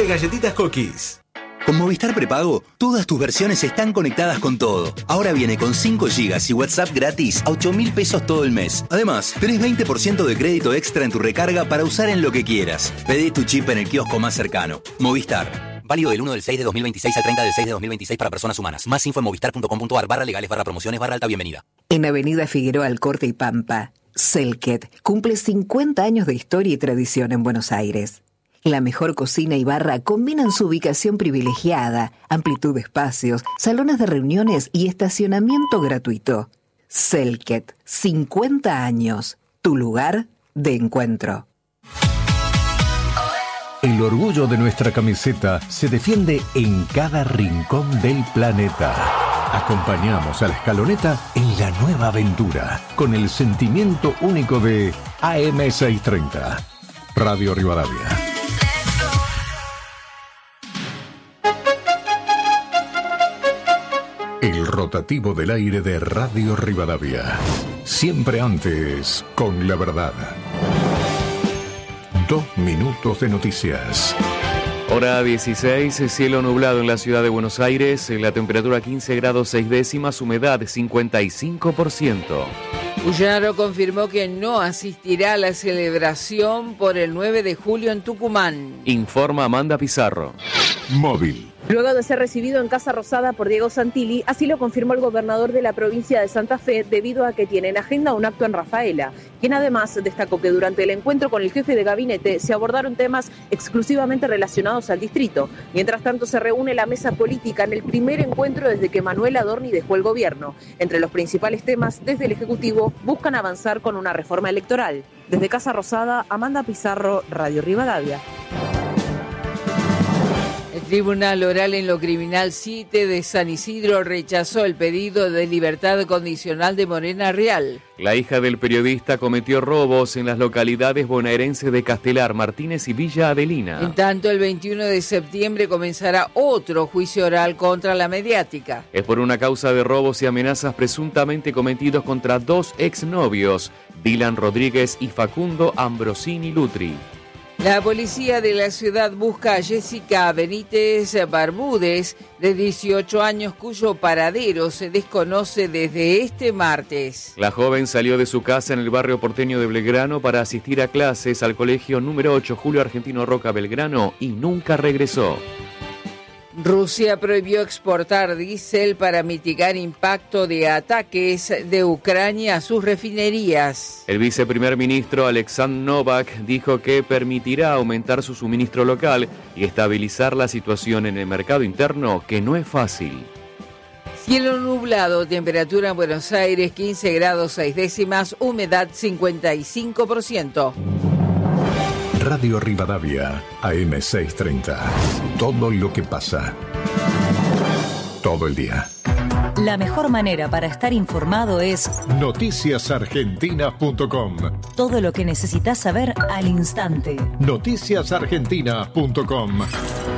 de galletitas Cookies. Con Movistar Prepago, todas tus versiones están conectadas con todo. Ahora viene con 5 GB y WhatsApp gratis a 8.000 pesos todo el mes. Además, tenés 20% de crédito extra en tu recarga para usar en lo que quieras. Pedí tu chip en el kiosco más cercano. Movistar. Válido del 1 del 6 de 2026 al 30 del 6 de 2026 para personas humanas. Más info en movistar.com.ar/legales/promociones/alta bienvenida. En Avenida Figueroa Alcorte y Pampa, Selket cumple 50 años de historia y tradición en Buenos Aires. La mejor cocina y barra combinan su ubicación privilegiada, amplitud de espacios, salones de reuniones y estacionamiento gratuito. Selket, 50 años, tu lugar de encuentro. El orgullo de nuestra camiseta se defiende en cada rincón del planeta. Acompañamos a la escaloneta en la nueva aventura, con el sentimiento único de AM630. Radio Rivadavia. El rotativo del aire de Radio Rivadavia. Siempre antes, con la verdad. 2 minutos de noticias. Hora 16, cielo nublado en la ciudad de Buenos Aires, la temperatura 15 grados 6 décimas, humedad 55%. Ullaro confirmó que no asistirá a la celebración por el 9 de julio en Tucumán. Informa Amanda Pizarro. Móvil. Luego de ser recibido en Casa Rosada por Diego Santilli, así lo confirmó el gobernador de la provincia de Santa Fe, debido a que tiene en agenda un acto en Rafaela, quien además destacó que durante el encuentro con el jefe de gabinete se abordaron temas exclusivamente relacionados al distrito. Mientras tanto, se reúne la mesa política en el primer encuentro desde que Manuel Adorni dejó el gobierno. Entre los principales temas, desde el Ejecutivo, buscan avanzar con una reforma electoral. Desde Casa Rosada, Amanda Pizarro, Radio Rivadavia. El Tribunal Oral en lo Criminal 7 de San Isidro rechazó el pedido de libertad condicional de Morena Real. La hija del periodista cometió robos en las localidades bonaerenses de Castelar, Martínez y Villa Adelina. En tanto, el 21 de septiembre comenzará otro juicio oral contra la mediática. Es por una causa de robos y amenazas presuntamente cometidos contra 2 exnovios, Dylan Rodríguez y Facundo Ambrosini Lutri. La policía de la ciudad busca a Jessica Benítez Barbúdez, de 18 años, cuyo paradero se desconoce desde este martes. La joven salió de su casa en el barrio porteño de Belgrano para asistir a clases al colegio número 8 Julio Argentino Roca Belgrano y nunca regresó. Rusia prohibió exportar diésel para mitigar impacto de ataques de Ucrania a sus refinerías. El viceprimer ministro Alexander Novak dijo que permitirá aumentar su suministro local y estabilizar la situación en el mercado interno, que no es fácil. Cielo nublado, temperatura en Buenos Aires 15 grados 6 décimas, humedad 55%. Radio Rivadavia, AM630. Todo lo que pasa. Todo el día. La mejor manera para estar informado es noticiasargentinas.com. Todo lo que necesitas saber al instante. Noticiasargentinas.com.